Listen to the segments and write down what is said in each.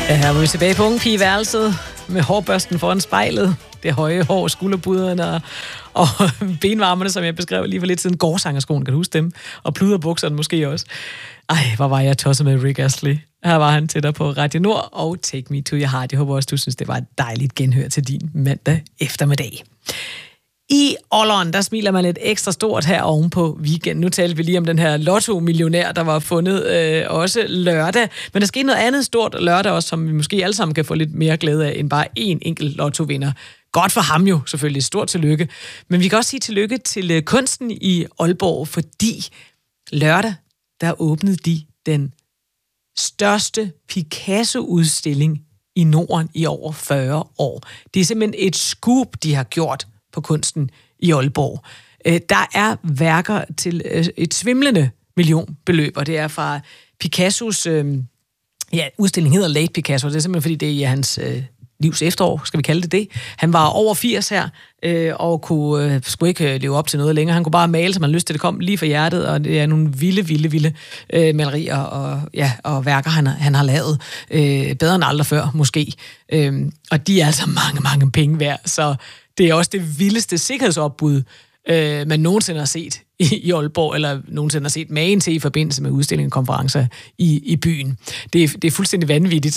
Ja, her var vi tilbage på ungepigeværelset med hårbørsten foran spejlet, det høje hår, skulderbuderne og benvarmerne, som jeg beskrev lige for lidt siden. Gårdsangerskoen, kan du huske dem? Og pluderbukserne måske også. Ej, hvor var jeg tosset med Rick Astley. Her var han til dig på Radio Nord og Take Me To Your Heart. Jeg håber også, du synes, det var et dejligt genhør til din mandag eftermiddag. I Olleren, der smiler man lidt ekstra stort her oven på weekenden. Nu talte vi lige om den her lotto-millionær, der var fundet også lørdag. Men der skete noget andet stort lørdag også, som vi måske alle sammen kan få lidt mere glæde af, end bare én enkelt lottovinder. Godt for ham jo, selvfølgelig. Stort tillykke. Men vi kan også sige tillykke til kunsten i Aalborg, fordi lørdag, der åbnede de den største Picasso-udstilling i Norden i over 40 år. Det er simpelthen et scoop, de har gjort på kunsten i Aalborg. Der er værker til et svimlende millionbeløb, og det er fra Picassos... udstillingen hedder Late Picasso, det er simpelthen fordi, det er i hans livs efterår, skal vi kalde det. Han var over 80 her, og skulle ikke leve op til noget længere. Han kunne bare male, som han lyst til. Det kom lige fra hjertet, og det er nogle vilde malerier og værker, han har lavet. Bedre end aldrig før, måske. Og de er altså mange penge værd, så det er også det vildeste sikkerhedsopbud, man nogensinde har set i Aalborg, eller nogensinde har set magen til i forbindelse med udstillinger og konferencer i byen. Det er fuldstændig vanvittigt.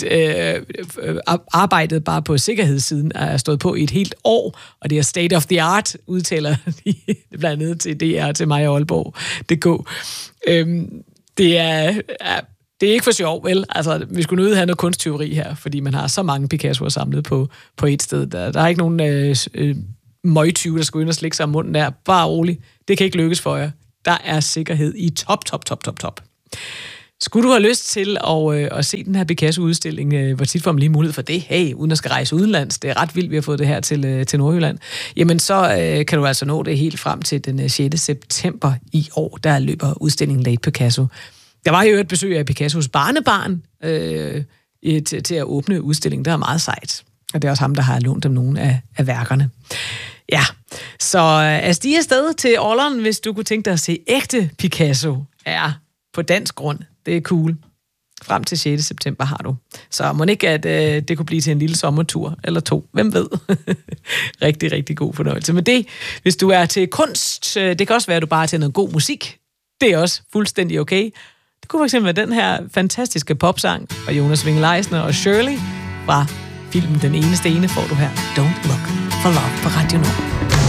Arbejdet bare på sikkerhedssiden er stået på i et helt år, og det er state of the art, udtaler de blandt andet til DR, til mig og Aalborg.dk. Det er ikke for sjov, vel? Altså, vi skulle nødt have noget kunstteori her, fordi man har så mange Picassoer samlet på et sted. Der er ikke nogen møgtyve, der skulle ind og slikke sig om munden der. Bare rolig. Det kan ikke lykkes for jer. Der er sikkerhed i top. Skulle du have lyst til at se den her Picasso-udstilling, hvor tit får man lige mulighed for det, hey, uden at skal rejse udenlands, det er ret vildt, vi har fået det her til Nordjylland, jamen så kan du altså nå det helt frem til den 6. september i år, der løber udstillingen Late Picasso. Der var jo et besøg af Picassos barnebarn til at åbne udstillingen. Det er meget sejt. Og det er også ham, der har lånt dem nogle af værkerne. Ja, så at stige afsted til Olleren, hvis du kunne tænke dig at se ægte Picasso, er på dansk grund. Det er cool. Frem til 6. september har du. Så må ikke, at det kunne blive til en lille sommertur eller 2. Hvem ved? Rigtig god fornøjelse. Men det, hvis du er til kunst, det kan også være, at du bare er til noget god musik. Det er også fuldstændig okay. Det kunne fx være den her fantastiske popsang fra Jonas Winge-Leisner og Shirley fra filmen Den Eneste Ene får du her. Don't Look for Love på Radio Nord.